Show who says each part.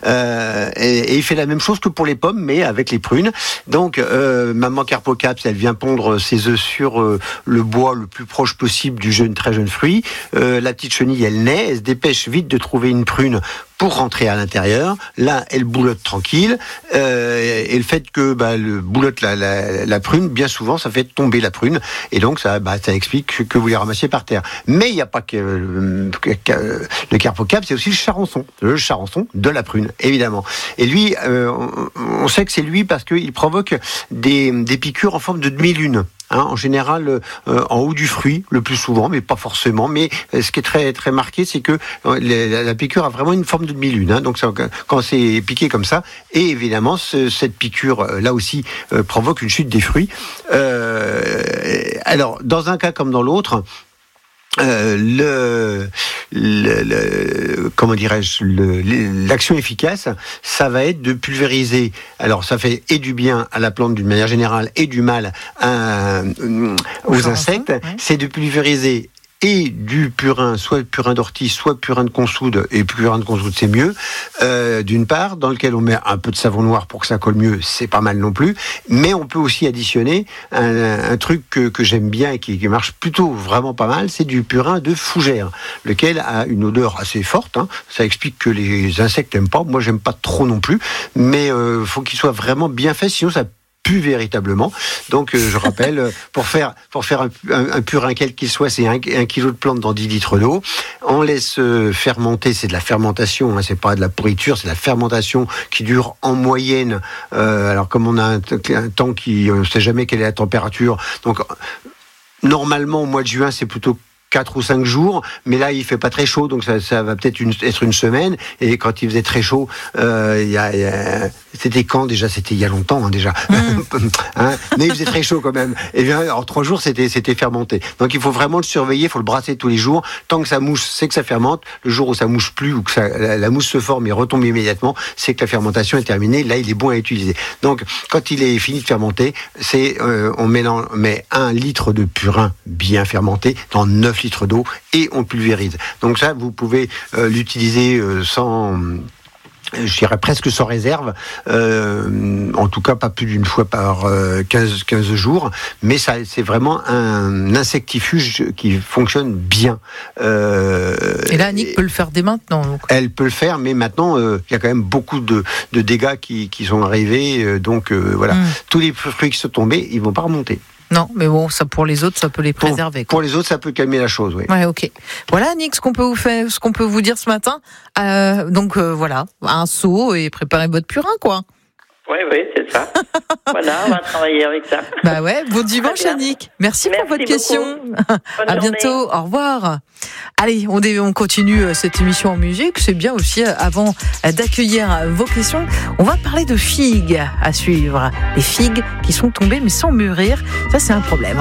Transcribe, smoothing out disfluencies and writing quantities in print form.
Speaker 1: Et il fait la même chose que pour les pommes, mais avec les prunes. Donc, maman Carpocaps, elle vient pondre ses œufs sur le bois le plus proche possible du très jeune fruit. La petite chenille, elle naît, elle se dépêche vite de trouver une prune pour rentrer à l'intérieur. Là, elle boulotte tranquille. Et le fait que le boulotte la prune, bien souvent, ça fait tomber la prune. Et donc, ça explique que vous les ramassiez par terre. Mais il n'y a pas que le Carpocaps, c'est aussi le charançon. Le charançon de la prune, évidemment. Et lui, on sait que c'est lui parce qu'il provoque des piqûres en forme de demi-lune. En général, en haut du fruit, le plus souvent, mais pas forcément. Mais ce qui est très très marqué, c'est que la piqûre a vraiment une forme de demi-lune. Donc quand c'est piqué comme ça, et évidemment cette piqûre là aussi provoque une chute des fruits. Alors dans un cas comme dans l'autre. Comment dirais-je, l'action efficace, ça va être de pulvériser. Alors, ça fait et du bien à la plante d'une manière générale et du mal aux insectes. Ouais. C'est de pulvériser et du purin, soit purin d'ortie, soit purin de consoude, et purin de consoude c'est mieux, d'une part, dans lequel on met un peu de savon noir pour que ça colle mieux, c'est pas mal non plus, mais on peut aussi additionner un truc que j'aime bien et qui marche plutôt vraiment pas mal, c'est du purin de fougère, lequel a une odeur assez forte, ça explique que les insectes n'aiment pas, moi j'aime pas trop non plus, mais faut qu'il soit vraiment bien fait, sinon ça pue véritablement. Donc je rappelle, pour faire un purin quel qu'il soit, c'est 1 kilo de plante dans 10 litres d'eau. On laisse fermenter, c'est de la fermentation, c'est pas de la pourriture, c'est de la fermentation qui dure en moyenne. Alors comme on a un temps qui, on ne sait jamais quelle est la température, donc normalement au mois de juin c'est plutôt 4 ou 5 jours, mais là il fait pas très chaud, donc ça va peut-être être une semaine. Et quand il faisait très chaud, c'était quand déjà? C'était il y a longtemps déjà. Mais il faisait très chaud quand même. Et bien en 3 jours c'était fermenté. Donc il faut vraiment le surveiller, il faut le brasser tous les jours. Tant que ça mouche, c'est que ça fermente. Le jour où ça mouche plus ou que la mousse se forme et retombe immédiatement, c'est que la fermentation est terminée. Là il est bon à utiliser. Donc quand il est fini de fermenter, on met 1 litre de purin bien fermenté dans 9 litres d'eau et on pulvérise. Donc ça, vous pouvez l'utiliser sans... je dirais presque sans réserve, en tout cas pas plus d'une fois par 15 jours, mais ça, c'est vraiment un insectifuge qui fonctionne bien.
Speaker 2: Et là, Annick peut le faire dès maintenant. Donc.
Speaker 1: Elle peut le faire, mais maintenant, il y a quand même beaucoup de dégâts qui sont arrivés, donc voilà. Tous les fruits qui sont tombés, ils vont pas remonter.
Speaker 2: Non, mais bon, ça pour les autres, ça peut les préserver.
Speaker 1: Pour les autres, ça peut calmer la chose, oui.
Speaker 2: Ouais, ok. Voilà, Annick, ce qu'on peut vous dire ce matin. Donc voilà, un seau et préparez votre purin, quoi.
Speaker 3: Oui, c'est ça. Voilà, on va travailler avec ça.
Speaker 2: Bah ouais, bon dimanche, Annick. Merci pour votre question. À bientôt, au revoir. Allez, on continue cette émission en musique. C'est bien aussi, avant d'accueillir vos questions, on va parler de figues à suivre. Les figues qui sont tombées mais sans mûrir, ça c'est un problème.